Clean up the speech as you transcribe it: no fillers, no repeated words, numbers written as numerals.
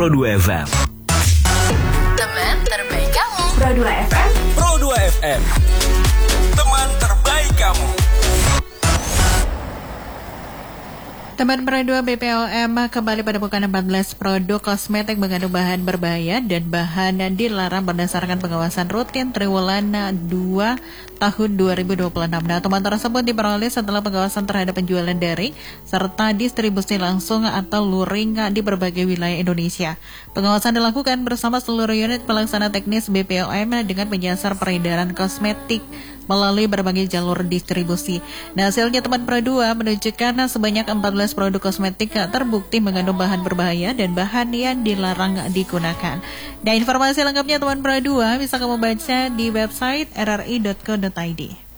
Pro 2 FM. Teman terbaik kamu. Pro 2 FM. Pro 2 FM. Teman terbaik kamu. Teman Pro 2 BPOM kembali pada bukan 14 produk kosmetik mengandung bahan berbahaya dan bahan dilarang berdasarkan pengawasan rutin triwulan 2 tahun 2026. Nah, teman tersebut diperoleh setelah pengawasan terhadap penjualan daring serta distribusi langsung atau luring di berbagai wilayah Indonesia. Pengawasan dilakukan bersama seluruh unit pelaksana teknis BPOM dengan menyasar peredaran kosmetik melalui berbagai jalur distribusi. Nah, hasilnya teman Pro 2 menunjukkan sebanyak 14 produk kosmetik terbukti mengandung bahan berbahaya dan bahan yang dilarang digunakan. Nah, informasi lengkapnya teman Pro 2 bisa kamu baca di website rri.co.id.